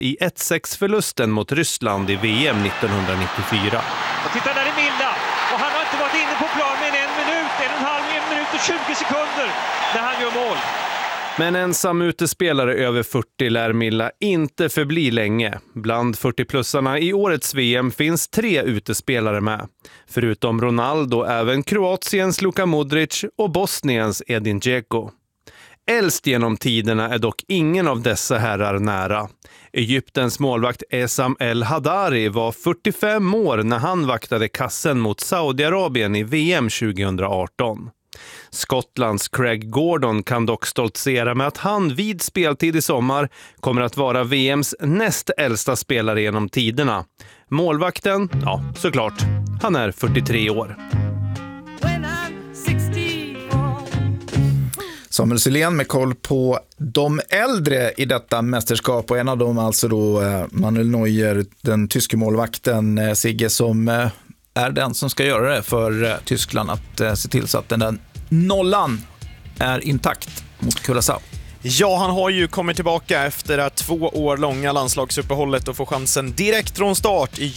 i 1-6-förlusten mot Ryssland i VM 1994. Och titta där i Milla, och han har inte varit inne på plan med en minut och 20 sekunder när han gör mål. Men ensam utespelare över 40 lär Milla inte förbli länge. Bland 40-plussarna i årets VM finns 3 utespelare med. Förutom Ronaldo även Kroatiens Luka Modric och Bosniens Edin Dzeko. Äldst genom tiderna är dock ingen av dessa herrar nära. Egyptens målvakt Esam El Hadari var 45 år när han vaktade kassen mot Saudiarabien i VM 2018. Skottlands Craig Gordon kan dock stoltsera med att han vid speltid i sommar kommer att vara VMs näst äldsta spelare genom tiderna. Målvakten, ja såklart, han är 43 år. Samuel Sylén med koll på de äldre i detta mästerskap, och en av dem alltså då Manuel Neuer, den tyske målvakten Sigge, som är den som ska göra det för Tyskland att se till så att den där nollan är intakt mot Curaçao. Ja, han har ju kommit tillbaka efter det 2 år långa landslagsuppehållet och får chansen direkt från start i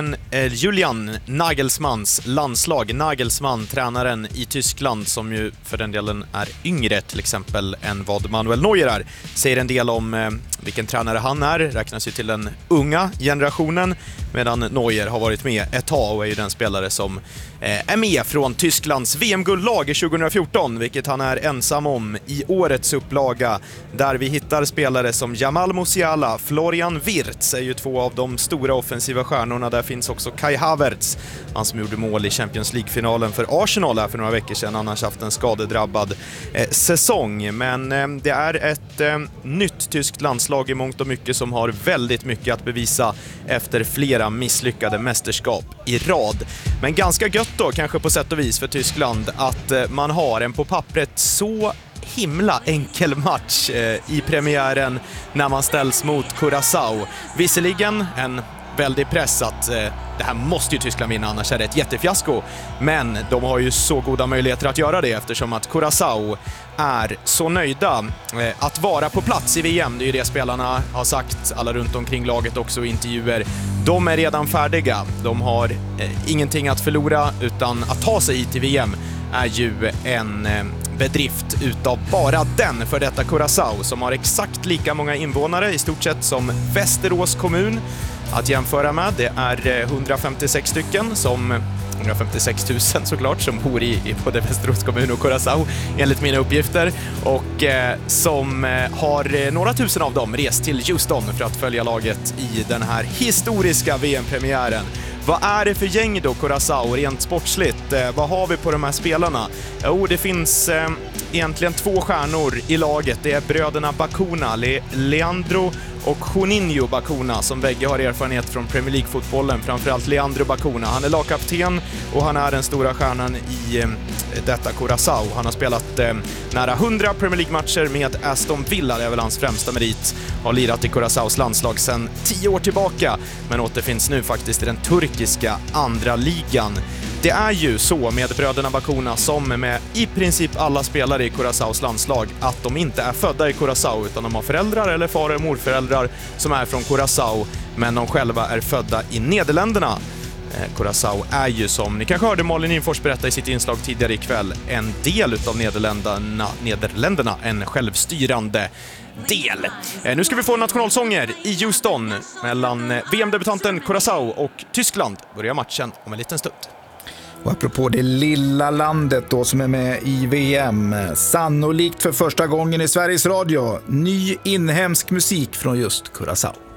Julian Nagelsmanns landslag. Nagelsmann, tränaren i Tyskland, som ju för den delen är yngre till exempel än vad Manuel Neuer är, säger en del om vilken tränare han är, räknas ju till den unga generationen, medan Neuer har varit med ett tag och är ju den spelare som är med från Tysklands VM-guldlag 2014, vilket han är ensam om i årets upplaga, där vi hittar spelare som Jamal Musiala, Florian Wirtz är ju 2 av de stora offensiva stjärnorna. Där finns också Kai Havertz, han som gjorde mål i Champions League-finalen för Arsenal här för några veckor sedan, annars haft en skadedrabbad säsong. Men det är ett nytt tyskt landslag i mångt och mycket som har väldigt mycket att bevisa efter flera misslyckade mästerskap i rad. Men ganska gött då, kanske på sätt och vis för Tyskland, att man har en på pappret så himla enkel match i premiären när man ställs mot Curaçao. Visserligen en väldigt press att det här måste ju Tyskland vinna, annars är det ett jättefiasko. Men de har ju så goda möjligheter att göra det, eftersom att Curaçao är så nöjda att vara på plats i VM. Det är ju det spelarna har sagt, alla runt omkring laget också i intervjuer. De är redan färdiga. De har ingenting att förlora, utan att ta sig hit till VM är ju en bedrift utav bara den för detta Curaçao, som har exakt lika många invånare i stort sett som Västerås kommun. Att jämföra med, det är 156 stycken, som 156 000 såklart, som bor i både Västerås kommun och Curaçao enligt mina uppgifter, och som har några tusen av dem rest till Houston för att följa laget i den här historiska VM-premiären. Vad är det för gäng då, Curaçao, rent sportsligt? Vad har vi på de här spelarna? Jo, det finns egentligen 2 stjärnor i laget. Det är bröderna Bacuna, Leandro och Juninho Bacuna, som bägge har erfarenhet från Premier League-fotbollen. Framförallt Leandro Bacuna. Han är lagkapten och han är den stora stjärnan i detta Curaçao. Han har spelat nära 100 Premier League-matcher med Aston Villa, det är väl hans främsta merit. Har lirat i Curaçaos landslag sedan 10 år tillbaka, men återfinns nu faktiskt i den turkiska andra ligan. Det är ju så med bröderna Bacuna, som med i princip alla spelare i Curaçaos landslag, att de inte är födda i Curaçao, utan de har föräldrar eller far- och morföräldrar som är från Curaçao, men de själva är födda i Nederländerna. Curaçao är ju, som ni kanske hörde Malin Infors berätta i sitt inslag tidigare ikväll, en del utav Nederländerna, en självstyrande del. Nu ska vi få nationalsånger i Houston mellan VM-debutanten Curaçao och Tyskland. Börjar matchen om en liten stund. Och apropå det lilla landet då som är med i VM, sannolikt för första gången i Sveriges Radio, ny inhemsk musik från just Curaçao.